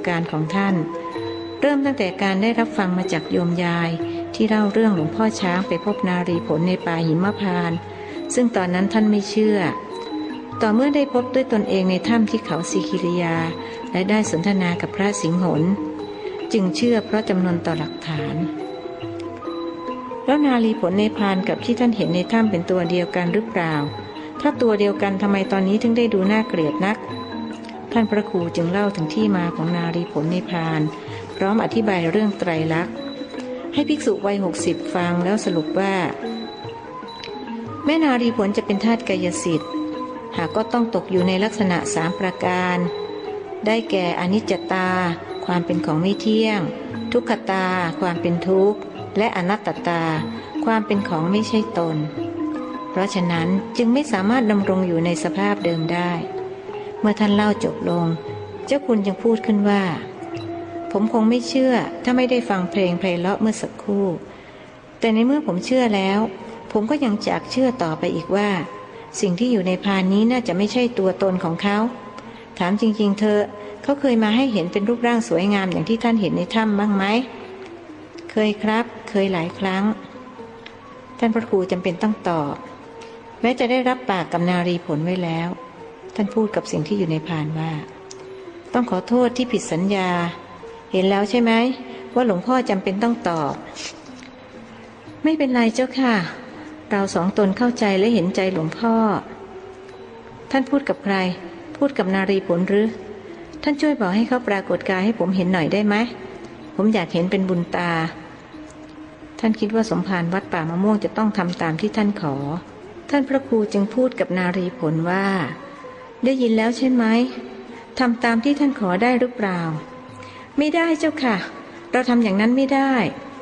การของท่านเริ่มตั้งแต่การได้รับฟังมาจากโยมยายที่เล่าเรื่องหลวงพ่อช้างไปพบนารีผลในป่าหิมพานต์ซึ่งตอนนั้นท่านไม่เชื่อต่อเมื่อได้พบด้วยตนเองในถ้ำที่เขาสีคิริยาและได้สนทนากับพระสิงหนจึงเชื่อเพราะจำนวนต่อหลักฐานแล้วนารีผลในพานกับที่ท่านเห็นในถ้ำเป็นตัวเดียวกันหรือเปล่าถ้าตัวเดียวกันทำไมตอนนี้ถึงได้ดูน่าเกลียดนักท่านพระครูจึงเล่าถึงที่มาของนารีผลในพานพร้อมอธิบายเรื่องไตรลักษณ์ให้ภิกษุวัย60ฟังแล้วสรุปว่าแม่นารีผลจะเป็นธาตุกายสิทธิ์หากก็ต้องตกอยู่ในลักษณะ3ประการได้แก่อนิจจตาความเป็นของไม่เที่ยงทุกขตาความเป็นทุกข์และอนัตตาความเป็นของไม่ใช่ตนเพราะฉะนั้นจึงไม่สามารถดำรงอยู่ในสภาพเดิมได้เมื่อท่านเล่าจบลงเจ้าคุณจึงพูดขึ้นว่าผมคงไม่เชื่อถ้าไม่ได้ฟังเพลงไพเราะเมื่อสักครู่แต่ในเมื่อผมเชื่อแล้วผมก็ยังอยากเชื่อต่อไปอีกว่าสิ่งที่อยู่ในพานนี้น่าจะไม่ใช่ตัวตนของเขาถามจริงๆเธอเขาเคยมาให้เห็นเป็นรูปร่างสวยงามอย่างที่ท่านเห็นในถ้ำบ้างไหมเคยครับเคยหลายครั้งท่านพระครูจำเป็นต้องตอบแม้จะได้รับปากกับนารีผลไว้แล้วท่านพูดกับสิ่งที่อยู่ในพานว่าต้องขอโทษที่ผิดสัญญาเห็นแล้วใช่ไหมว่าหลวงพ่อจำเป็นต้องตอบไม่เป็นไรเจ้าค่ะเราสองตนเข้าใจและเห็นใจหลวงพ่อท่านพูดกับใครพูดกับนารีผลหรือท่านช่วยบอกให้เขาปรากฏกายให้ผมเห็นหน่อยได้ไหมผมอยากเห็นเป็นบุญตาท่านคิดว่าสมภารวัดป่ามะม่วงจะต้องทำตามที่ท่านขอท่านพระครูจึงพูดกับนารีผลว่าได้ยินแล้วใช่ไหมทำตามที่ท่านขอได้หรือเปล่าไม่ได้เจ้าค่ะเราทำอย่างนั้นไม่ได้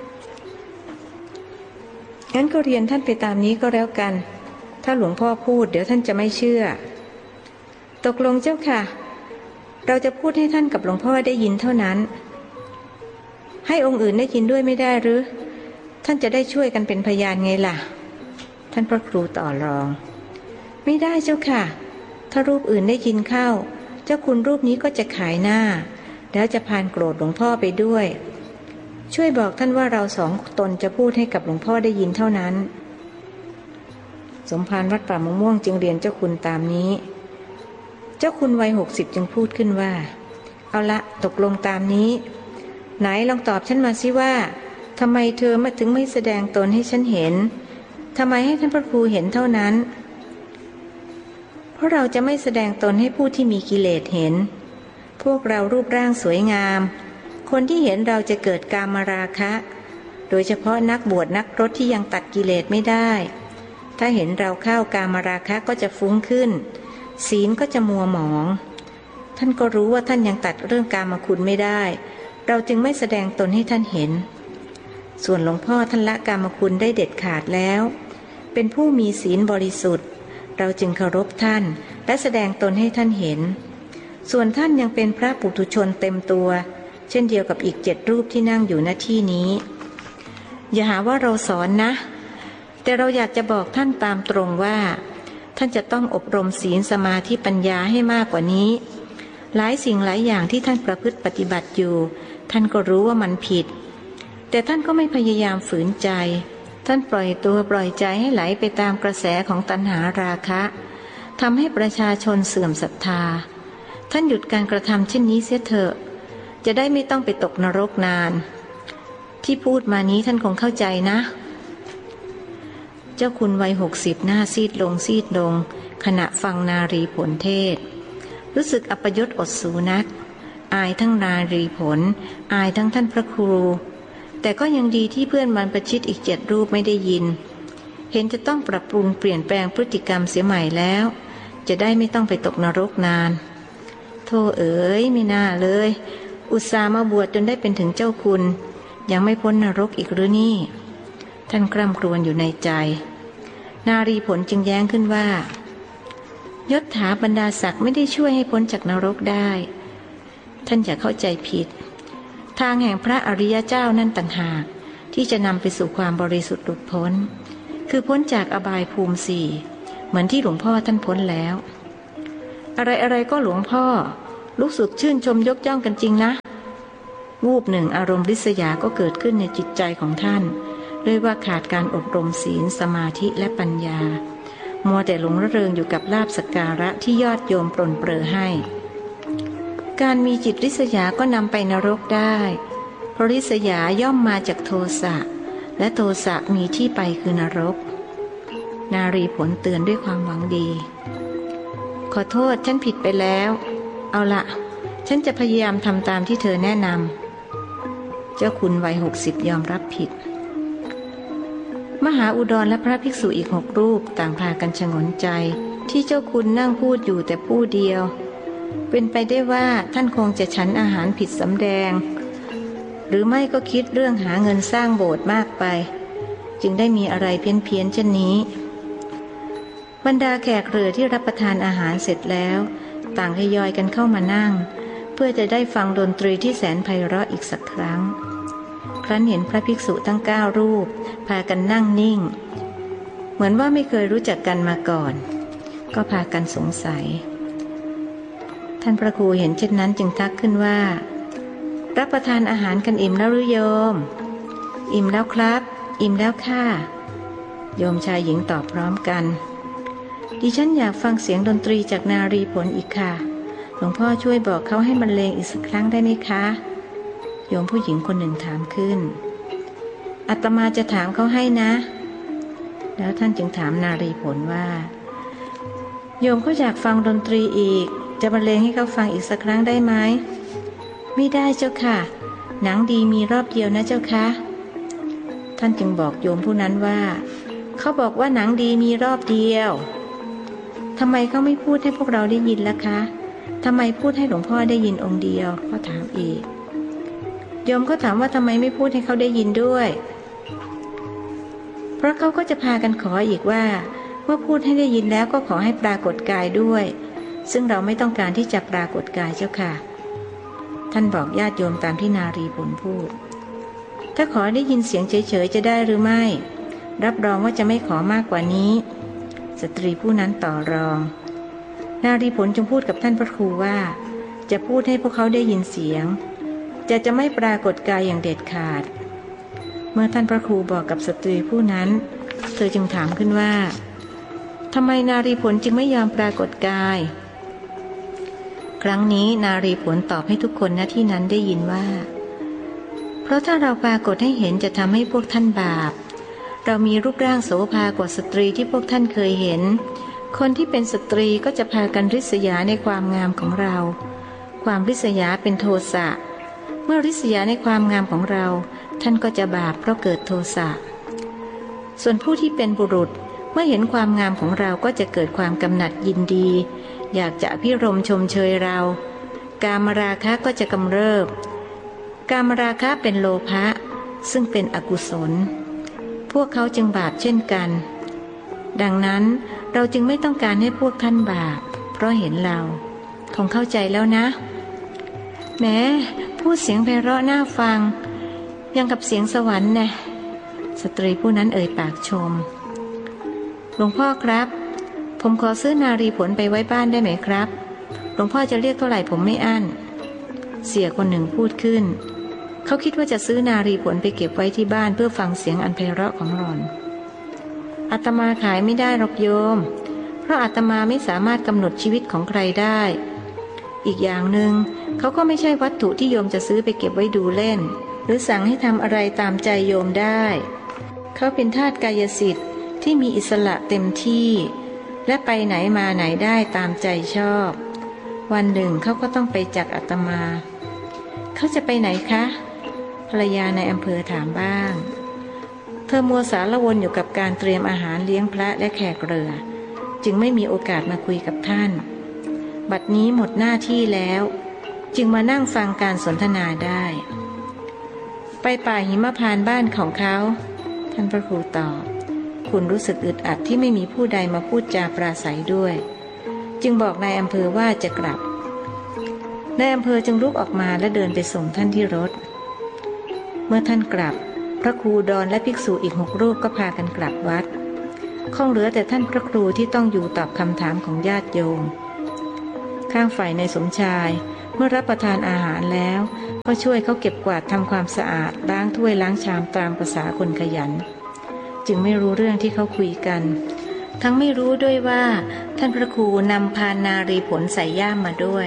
งั้นก็เรียนท่านไปตามนี้ก็แล้วกันถ้าหลวงพ่อพูดเดี๋ยวท่านจะไม่เชื่อตกลงเจ้าค่ะเราจะพูดให้ท่านกับหลวงพ่อได้ยินเท่านั้นให้องค์อื่นได้ยินด้วยไม่ได้หรือท่านจะได้ช่วยกันเป็นพยานไงล่ะท่านพระครูต่อรองไม่ได้เจ้าค่ะถ้ารูปอื่นได้ยินเข้าเจ้าคุณรูปนี้ก็จะขายหน้าแล้วจะพานโกรธหลวงพ่อไปด้วยช่วยบอกท่านว่าเราสองตนจะพูดให้กับหลวงพ่อได้ยินเท่านั้นสมภารวัดป่ามะม่วงจึงเรียนเจ้าคุณตามนี้เจ้าคุณวัย60จึงพูดขึ้นว่าเอาละตกลงตามนี้ไหนลองตอบฉันมาสิว่าทำไมเธอถึงไม่แสดงตนให้ฉันเห็นทำไมให้ท่านพระครูเห็นเท่านั้นเพราะเราจะไม่แสดงตนให้ผู้ที่มีกิเลสเห็นพวกเรารูปร่างสวยงามคนที่เห็นเราจะเกิดกามราคะโดยเฉพาะนักบวชนักพรตที่ยังตัดกิเลสไม่ได้ถ้าเห็นเราเข้ากามราคะก็จะฟุ้งขึ้นศีลก็จะมัวหมองท่านก็รู้ว่าท่านยังตัดเรื่องกามคุณไม่ได้เราจึงไม่แสดงตนให้ท่านเห็นส่วนหลวงพ่อท่านละกามคุณได้เด็ดขาดแล้วเป็นผู้มีศีลบริสุทธิ์เราจึงเคารพท่านและแสดงตนให้ท่านเห็นส่วนท่านยังเป็นพระปุถุชนเต็มตัวเช่นเดียวกับอีก7รูปที่นั่งอยู่ณที่นี้อย่าหาว่าเราสอนนะแต่เราอยากจะบอกท่านตามตรงว่าท่านจะต้องอบรมศีลสมาธิปัญญาให้มากกว่านี้หลายสิ่งหลายอย่างที่ท่านประพฤติปฏิบัติอยู่ท่านก็รู้ว่ามันผิดแต่ท่านก็ไม่พยายามฝืนใจท่านปล่อยตัวปล่อยใจให้ไหลไปตามกระแสของตัณหาราคะทำให้ประชาชนเสื่อมศรัทธาท่านหยุดการกระทำเช่นนี้เสียเถอะจะได้ไม่ต้องไปตกนรกนานที่พูดมานี้ท่านคงเข้าใจนะเจ้าคุณวัย60หน้าซีดลงซีดลงขณะฟังนารีผลเทศรู้สึกอัปยศอดสูนักอายทั้งนารีผลอายทั้งท่านพระครูแต่ก็ยังดีที่เพื่อนบรรพชิตอีก7รูปไม่ได้ยินเห็นจะต้องปรับปรุงเปลี่ยนแปลงพฤติกรรมเสียใหม่แล้วจะได้ไม่ต้องไปตกนรกนานโธ่เอ๋ยไม่น่าเลยอุตส่าห์มาบวชจนได้เป็นถึงเจ้าคุณยังไม่พ้นนรกอีกหรือนี่ท่านคร่ำครวญอยู่ในใจนารีผลจึงแย้งขึ้นว่ายศถาบรรดาศักดิ์ไม่ได้ช่วยให้พ้นจากนรกได้ท่านอย่าเข้าใจผิดทางแห่งพระอริยเจ้านั่นต่างหากที่จะนำไปสู่ความบริสุทธิ์หลุดพ้นคือพ้นจากอบายภูมิ4เหมือนที่หลวงพ่อท่านพ้นแล้วอะไรๆก็หลวงพ่อลูกศิษย์ชื่นชมยกย่องกันจริงนะวูบหนึ่งอารมณ์ริษยาก็เกิดขึ้นในจิตใจของท่านด้วยว่าขาดการอบรมศีลสมาธิและปัญญามัวแต่หลงระเริงอยู่กับลาภสักการะที่ยอดโยมปรนเปรอให้การมีจิตริษยาก็นำไปนรกได้เพราะริษยาย่อมมาจากโทสะและโทสะมีที่ไปคือนรกนารีผลเตือนด้วยความหวังดีขอโทษฉันผิดไปแล้วเอาละฉันจะพยายามทำตามที่เธอแนะนำเจ้าคุณวัย60ยอมรับผิดมหาอุดรและพระภิกษุอีก6 รูปต่างพากันฉงนใจที่เจ้าคุณนั่งพูดอยู่แต่ผู้เดียวเป็นไปได้ว่าท่านคงจะฉันอาหารผิดสำแดงหรือไม่ก็คิดเรื่องหาเงินสร้างโบสถ์มากไปจึงได้มีอะไรเพี้ยนเช่นนี้บรรดาแขกเรือที่รับประทานอาหารเสร็จแล้วต่างทยอยกันเข้ามานั่งเพื่อจะได้ฟังดนตรีที่แสนไพเราะอีกสักครั้งครั้นเห็นพระภิกษุทั้ง9 รูปพากันนั่งนิ่งเหมือนว่าไม่เคยรู้จักกันมาก่อนก็พากันสงสัยท่านพระครูเห็นเช่นนั้นจึงทักขึ้นว่ารับประทานอาหารกันอิ่มแล้วหรือโยมอิ่มแล้วครับอิ่มแล้วค่ะโยมชายหญิงตอบพร้อมกันดิฉันอยากฟังเสียงดนตรีจากนารีผลอีกค่ะหลวงพ่อช่วยบอกเขาให้บรรเลงอีกสักครั้งได้ไหมคะโยมผู้หญิงคนหนึ่งถามขึ้นอาตมาจะถามเขาให้นะแล้วท่านจึงถามนารีผลว่าโยมเขาอยากฟังดนตรีอีกจะบรรเลงให้เขาฟังอีกสักครั้งได้ไหมไม่ได้เจ้าค่ะหนังดีมีรอบเดียวนะเจ้าค่ะท่านจึงบอกโยมผู้นั้นว่าเขาบอกว่าหนังดีมีรอบเดียวทำไมเขาไม่พูดให้พวกเราได้ยินล่ะคะทำไมพูดให้หลวงพ่อได้ยินองค์เดียวก็ถามอีกโยมก็ถามว่าทำไมไม่พูดให้เขาได้ยินด้วยเพราะเขาก็จะพากันขออีกว่าเมื่อพูดให้ได้ยินแล้วก็ขอให้ปรากฏกายด้วยซึ่งเราไม่ต้องการที่จะปรากฏกายเจ้าค่ะท่านบอกญาติโยมตามที่นารีผลพูดถ้าขอได้ยินเสียงเฉยๆจะได้หรือไม่รับรองว่าจะไม่ขอมากกว่านี้สตรีผู้นั้นต่อรองนารีผลจึงพูดกับท่านพระครูว่าจะพูดให้พวกเขาได้ยินเสียงจะไม่ปรากฏกายอย่างเด็ดขาดเมื่อท่านพระครูบอกกับสตรีผู้นั้นเธอจึงถามขึ้นว่าทำไมนารีผลจึงไม่ยอมปรากฏกายครั้งนี้นารีผลตอบให้ทุกคนณที่นั้นได้ยินว่าเพราะถ้าเราปรากฏให้เห็นจะทำให้พวกท่านบาปเรามีรูปร่างโสภากว่าสตรีที่พวกท่านเคยเห็นคนที่เป็นสตรีก็จะพากันริษยาในความงามของเราความริษยาเป็นโทสะเมื่อริษยาในความงามของเราท่านก็จะบาปเพราะเกิดโทสะส่วนผู้ที่เป็นบุรุษเมื่อเห็นความงามของเราก็จะเกิดความกำหนัดยินดีอยากจะพิรมชมเชยเรากามราคะก็จะกำเริบกามราคะเป็นโลภะซึ่งเป็นอกุศลพวกเขาจึงบาปเช่นกันดังนั้นเราจึงไม่ต้องการให้พวกท่านบาปเพราะเห็นเราคงเข้าใจแล้วนะแม้พูดเสียงไพเราะน่าฟังยังกับเสียงสวรรค์แน่สตรีผู้นั้นเอ่ยปากชมหลวงพ่อครับผมขอซื้อนารีผลไปไว้บ้านได้ไหมครับหลวงพ่อจะเรียกเท่าไหร่ผมไม่อั้นเสียคนหนึ่งพูดขึ้นเขาคิดว่าจะซื้อนารีผลไปเก็บไว้ที่บ้านเพื่อฟังเสียงอันไพเราะของหล่อนอาตมาขายไม่ได้หรอกโยมเพราะอาตมาไม่สามารถกำหนดชีวิตของใครได้อีกอย่างหนึ่งเขาก็ไม่ใช่วัตถุที่โยมจะซื้อไปเก็บไว้ดูเล่นหรือสั่งให้ทำอะไรตามใจโยมได้เขาเป็นทาสกายสิทธิ์ที่มีอิสระเต็มที่และไปไหนมาไหนได้ตามใจชอบวันหนึ่งเขาก็ต้องไปจากอาตมาเขาจะไปไหนคะภรรยาในอำเภอถามบ้างเธอมัวสารวนอยู่กับการเตรียมอาหารเลี้ยงพระและแขกเรือจึงไม่มีโอกาสมาคุยกับท่านบัดนี้หมดหน้าที่แล้วจึงมานั่งฟังการสนทนาได้ไปป่าหิมพานต์บ้านของเขาท่านพระครูตอบคุณรู้สึกอึดอัดที่ไม่มีผู้ใดมาพูดจาปราศัยด้วยจึงบอกนายอำเภอว่าจะกลับนายอำเภอจึงลุกออกมาและเดินไปส่งท่านที่รถเมื่อท่านกลับพระครูดอนและภิกษุอีก6 รูปก็พากันกลับวัดคงเหลือแต่ท่านพระครูที่ต้องอยู่ตอบคำถามของญาติโยมข้างฝ่ายนายสมชายเมื่อรับประทานอาหารแล้วก็ช่วยเขาเก็บกวาดทำความสะอาดล้างถ้วยล้างชามตามประสาคนขยันจึงไม่รู้เรื่องที่เขาคุยกันทั้งไม่รู้ด้วยว่าท่านพระครูนำพานนารีผลใส่ย่ามมาด้วย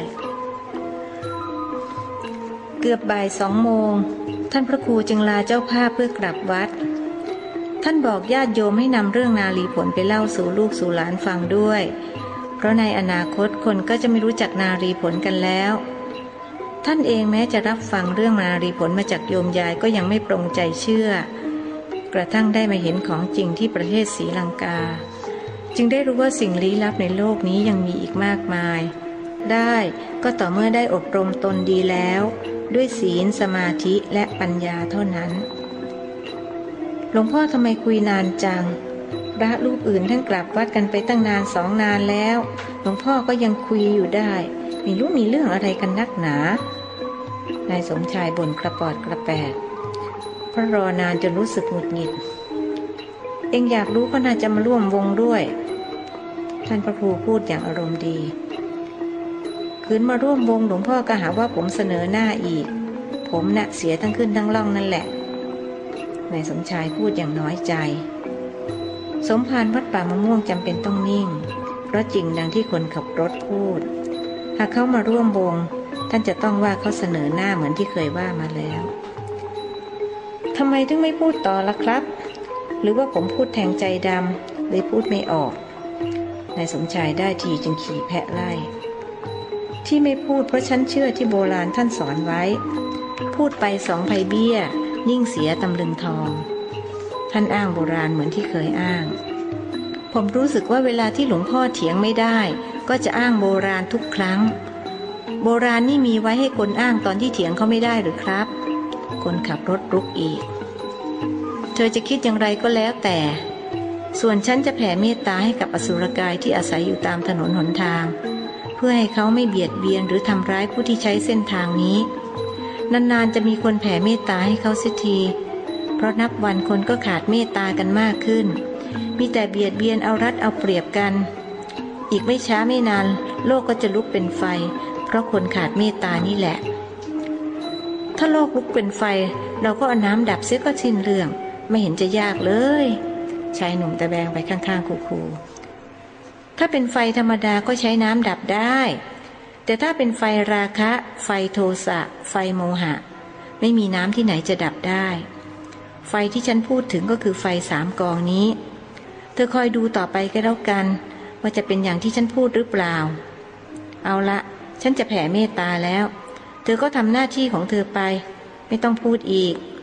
เกือบบ่าย2 โมงท่านพระครูจึงลาเจ้าภาพเพื่อกลับวัดท่านบอกญาติโยมให้นำเรื่องนารีผลไปเล่าสู่ลูกสู่หลานฟังด้วยเพราะในอนาคตคนก็จะไม่รู้จักนารีผลกันแล้วท่านเองแม้จะรับฟังเรื่องนารีผลมาจากโยมยายก็ยังไม่ปรงใจเชื่อกระทั่งได้มาเห็นของจริงที่ประเทศศรีลังกาจึงได้รู้ว่าสิ่งลี้ลับในโลกนี้ยังมีอีกมากมายได้ก็ต่อเมื่อได้อบรมตนดีแล้วด้วยศีลสมาธิและปัญญาเท่านั้นหลวงพ่อทำไมคุยนานจังพระรูปอื่นท่านกลับวัดกันไปตั้งนาน2 นานแล้วหลวงพ่อก็ยังคุยอยู่ได้ไม่รู้มีเรื่องอะไรกันนักหนานายสมชายบ่นกระปอดกระแปดเพราะรอนานจนรู้สึกหงุดหงิดเอ็งอยากรู้ก็น่าจะมาร่วมวงด้วยท่านพระครูพูดอย่างอารมณ์ดีคืนมาร่วมวงหลวงพ่อก็หาว่าผมเสนอหน้าอีกผมน่ะเสียทั้งขึ้นทั้งล่องนั่นแหละนายสมชายพูดอย่างน้อยใจสมภารวัดป่ามะม่วงจำเป็นต้องนิ่งเพราะจริงดังที่คนขับรถพูดหากเขามาร่วมวงท่านจะต้องว่าเขาเสนอหน้าเหมือนที่เคยว่ามาแล้วทำไมถึงไม่พูดต่อล่ะครับหรือว่าผมพูดแทงใจดำเลยพูดไม่ออกนายสมชายได้ทีจึงขี่แพะไล่ที่ไม่พูดเพราะฉันเชื่อที่โบราณท่านสอนไว้พูดไป2 ไพเบี้ยยิ่งเสียตำลึงทองท่านอ้างโบราณเหมือนที่เคยอ้างผมรู้สึกว่าเวลาที่หลวงพ่อเถียงไม่ได้ก็จะอ้างโบราณทุกครั้งโบราณนี่มีไว้ให้คนอ้างตอนที่เถียงเขาไม่ได้หรือครับคนขับรถรุกอีกเธอจะคิดอย่างไรก็แล้วแต่ส่วนฉันจะแผ่เมตตาให้กับอสุรกายที่อาศัยอยู่ตามถนนหนทางเพื่อให้เขาไม่เบียดเบียนหรือทำร้ายผู้ที่ใช้เส้นทางนี้นานๆจะมีคนแผ่เมตตาให้เขาเสียทีเพราะนับวันคนก็ขาดเมตตากันมากขึ้นมีแต่เบียดเบียนเอารัดเอาเปรียบกันอีกไม่ช้าไม่นานโลกก็จะลุกเป็นไฟเพราะคนขาดเมตตานี่แหละถ้าโลกลุกเป็นไฟเราก็เอาน้ำดับเสียก็สิ้นเรื่องไม่เห็นจะยากเลยชายหนุ่มตะแบงไปข้างๆคูๆถ้าเป็นไฟธรรมดาก็ใช้น้ำดับได้แต่ถ้าเป็นไฟราคะไฟโทสะไฟโมหะไม่มีน้ำที่ไหนจะดับได้ไฟที่ฉันพูดถึงก็คือไฟ3 กองนี้เธอคอยดูต่อไปก็แล้วกันว่าจะเป็นอย่างที่ฉันพูดหรือเปล่าเอาละฉันจะแผ่เมตตาแล้วเธอก็ทำหน้าที่ของเธอไปไม่ต้องพูดอีก